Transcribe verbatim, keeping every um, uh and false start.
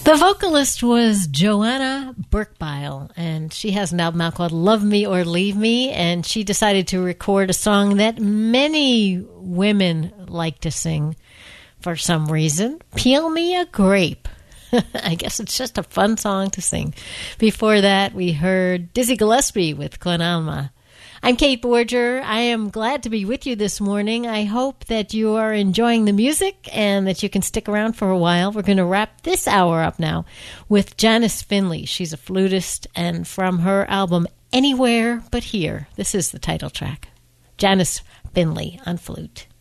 The vocalist was Joanna Burkbile, and she has an album out called Love Me or Leave Me, and she decided to record a song that many women like to sing for some reason, Peel Me a Grape. I guess it's just a fun song to sing. Before that, we heard Dizzy Gillespie with Con Alma. I'm Kate Borger. I am glad to be with you this morning. I hope that you are enjoying the music and that you can stick around for a while. We're going to wrap this hour up now with Janice Finley. She's a flutist, and from her album Anywhere But Here, this is the title track. Janice Finley on flute.